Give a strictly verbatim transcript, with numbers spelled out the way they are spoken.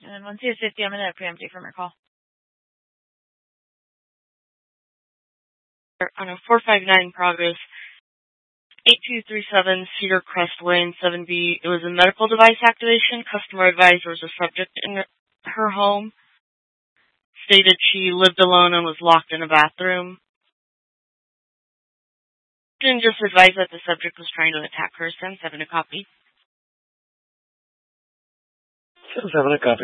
And one two fifty, I'm going to preempt you from your call. On a four five nine Progress, eight two three seven Cedar Crest Lane, seven B. It was a medical device activation. Customer advised there was a subject in her home. Stated she lived alone and was locked in a bathroom. And just advised that the subject was trying to attack her. Send seven a copy. Send seven a copy.